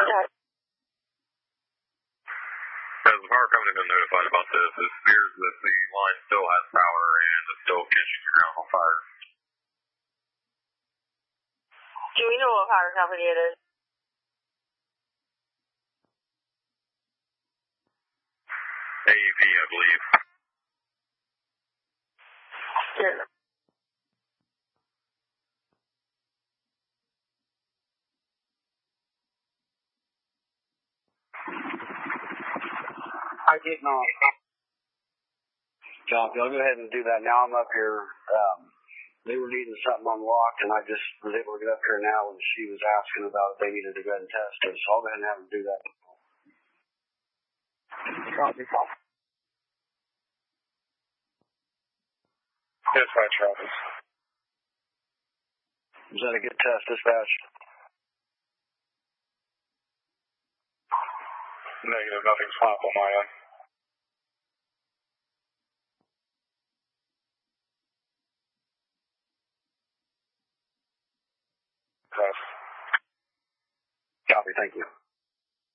Okay. Has the power company been notified about this? It appears that the line still has power and it's still catching the ground on fire. Do we know what power company it is? AEP, I believe. Yeah. I did not. John, I'll go ahead and do that now. I'm up here. They were needing something unlocked, and I just was able to get up here now, and she was asking about if they needed to go ahead and test it. So I'll go ahead and have them do that. Dispatch, Travis. Was that a good test, dispatch? Negative, nothing's fine on my end. Copy, thank you.